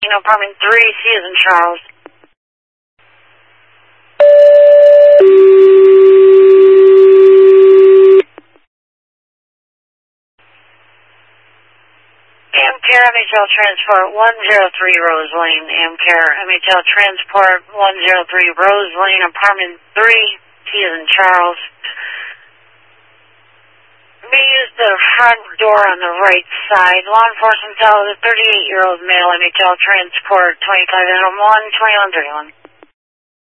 Apartment 3, C as in Charles. Amcare MHL Transport 103 Rose Lane. Amcare MHL Transport 103 Rose Lane, Apartment 3, C as in Charles. We use the front door on the right side. Law enforcement tells a 38-year-old male MHL Transport 25 Adam 1 2131.